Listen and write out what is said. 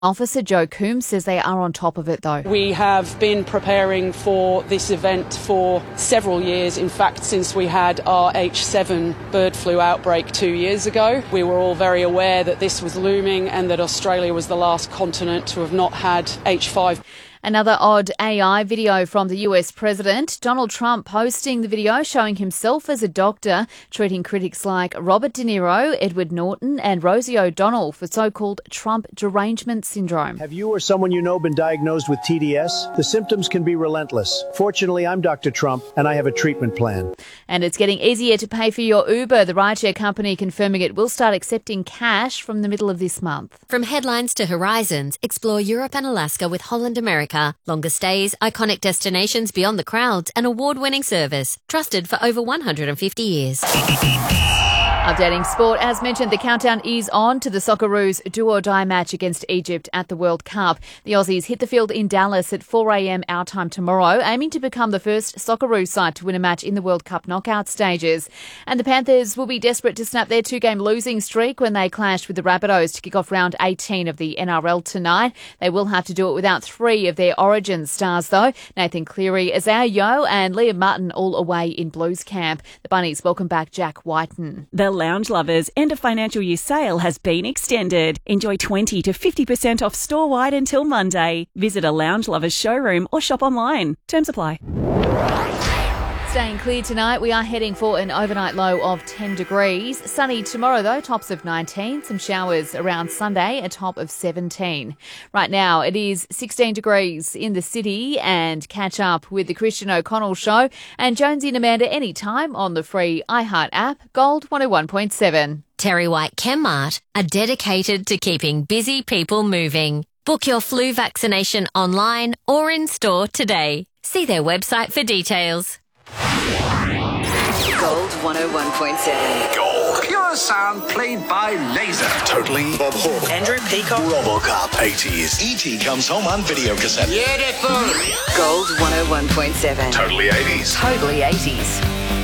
Officer Joe Coombs says they are on top of it though. We have been preparing for this event for several years. In fact, since we had our H7 bird flu outbreak 2 years ago, we were all very aware that this was looming and that Australia was the last continent to have not had H5. Another odd AI video from the US president, Donald Trump posting the video showing himself as a doctor, treating critics like Robert De Niro, Edward Norton and Rosie O'Donnell for so-called Trump derangement syndrome. Have you or someone you know been diagnosed with TDS? The symptoms can be relentless. Fortunately, I'm Dr. Trump and I have a treatment plan. And it's getting easier to pay for your Uber. The rideshare company confirming it will start accepting cash from the middle of this month. From headlines to horizons, explore Europe and Alaska with Holland America. Longer stays, iconic destinations beyond the crowds, and award-winning service. Trusted for over 150 years. Updating sport, as mentioned, the countdown is on to the Socceroos do-or-die match against Egypt at the World Cup. The Aussies hit the field in Dallas at 4 a.m. our time tomorrow, aiming to become the first Socceroos side to win a match in the World Cup knockout stages. And the Panthers will be desperate to snap their two-game losing streak when they clash with the Rabbitohs to kick off round 18 of the NRL tonight. They will have to do it without three of their Origin stars, though. Nathan Cleary, Isaiah Yeo and Liam Martin all away in Blues camp. The Bunnies welcome back Jack Whiten. The Lounge Lovers end of financial year sale has been extended. Enjoy 20 to 50% off store-wide until Monday. Visit a Lounge Lovers showroom or shop online. Terms apply. Staying clear tonight, we are heading for an overnight low of 10 degrees. Sunny tomorrow though, tops of 19. Some showers around Sunday, a top of 17. Right now it is 16 degrees in the city, and catch up with the Christian O'Connell Show and Jonesy and Amanda anytime on the free iHeart app, Gold 101.7. Terry White Chemmart are dedicated to keeping busy people moving. Book your flu vaccination online or in store today. See their website for details. Gold 101.7. Gold. Pure sound played by laser. Totally. Bob Hawke. Andrew Peacock. RoboCop. 80s. E.T. comes home on video cassette. Beautiful. Gold 101.7. Totally 80s. Totally 80s.